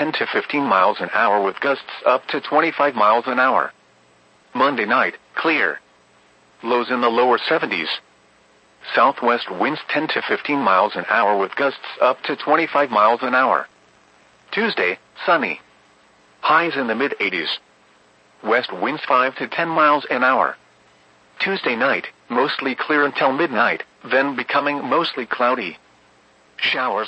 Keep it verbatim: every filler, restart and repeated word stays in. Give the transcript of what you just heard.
ten to fifteen miles an hour with gusts up to twenty-five miles an hour. Monday night, clear. Lows in the lower seventies. Southwest winds ten to fifteen miles an hour with gusts up to twenty-five miles an hour. Tuesday, sunny. Highs in the mid eighties. West winds five to ten miles an hour. Tuesday night, mostly clear until midnight, then becoming mostly cloudy. Showers